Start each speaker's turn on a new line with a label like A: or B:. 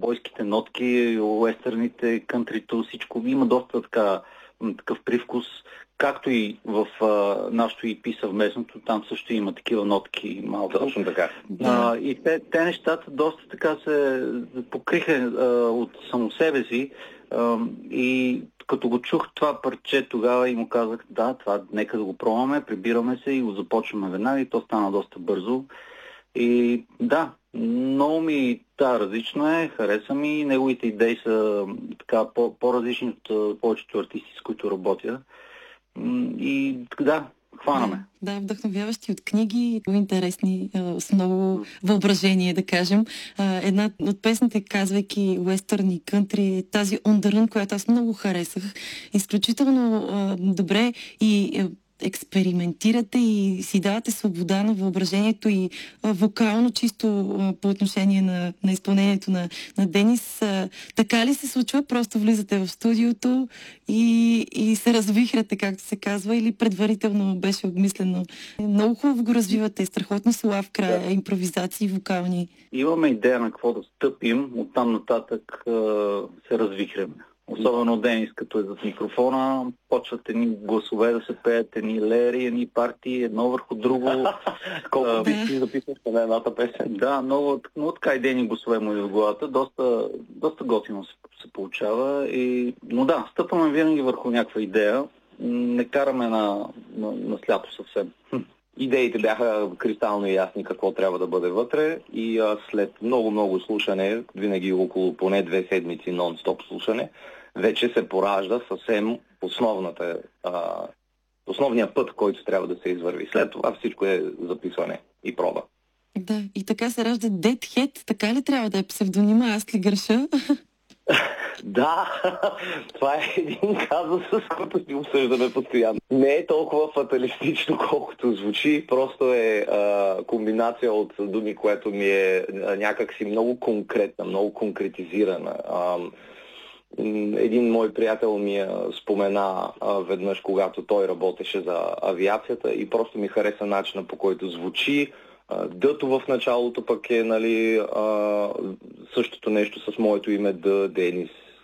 A: койските нотки, уестърните, кънтрито, всичко. Има доста такъв привкус, както и в нашото EP съвместното, там също има такива нотки малко.
B: Точно така.
A: И те нещата доста така се покриха от само себе си. И като го чух това парче тогава и му казах, да, това нека да го пробваме, прибираме се и го започваме веднага и то стана доста бързо. И да, много ми различно е, хареса ми, неговите идеи са така по-различни от повечето артисти, с които работя. И да, хванаме.
C: Да, вдъхновяващи от книги, интересни, с много въображение, да кажем. Една от песните, казвайки уестърн и кънтри, тази On the Run, която аз много харесах. Изключително добре и експериментирате и си давате свобода на въображението и вокално, чисто по отношение на изпълнението на Денис. Така ли се случва? Просто влизате в студиото и се развихрате, както се казва, или предварително беше обмислено? Много хубаво го развивате, страхотни слова в края, импровизации вокални.
A: Имаме идея на какво да стъпим, оттам нататък се развихряме. Особено Денис, като е зад микрофона, почват едни гласове да се пеят, едни лери, едни партии, едно върху друго.
B: Колко писни записваш на едната песен?
A: Да, много така идейни гласове му и в главата. Доста готино се получава. Но да, стъпваме винаги върху някаква идея. Не караме на сляпо съвсем.
B: Идеите бяха кристално ясни какво трябва да бъде вътре и след много слушане, винаги около поне 2 седмици нон-стоп слушане, вече се поражда съвсем основния път, който трябва да се извърви. След това всичко е записване и проба.
C: Да, и така се ражда Dead Head, така ли трябва да е псевдонима, аз ли греша?
B: Да, това е един казус, с който си обсъждаме постоянно. Не е толкова фаталистично, колкото звучи, просто е комбинация от думи, което ми е някакси много конкретна, много конкретизирана. Един мой приятел ми спомена веднъж, когато той работеше за авиацията и просто ми хареса начина, по който звучи. Дъто в началото пък е същото нещо с моето име Денис.